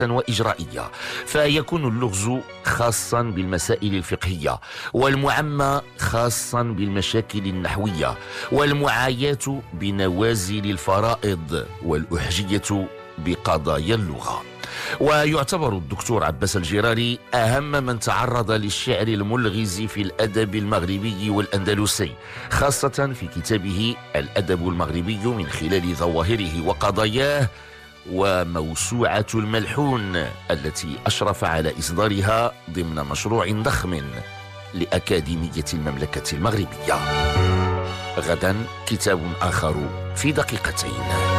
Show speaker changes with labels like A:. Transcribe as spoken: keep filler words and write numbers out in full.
A: وإجرائية، فيكون اللغز خاصا بالمسائل الفقهية، والمعمى خاصا بالمشاكل النحوية، والمعاياة بنوازل الفرائض، والأحجية بقضايا اللغة. ويعتبر الدكتور عباس الجراري أهم من تعرض للشعر الملغز في الأدب المغربي والأندلسي، خاصة في كتابه الأدب المغربي من خلال ظواهره وقضاياه، وموسوعة الملحون التي أشرف على إصدارها ضمن مشروع ضخم لأكاديمية المملكة المغربية. غدا كتاب آخر في دقيقتين.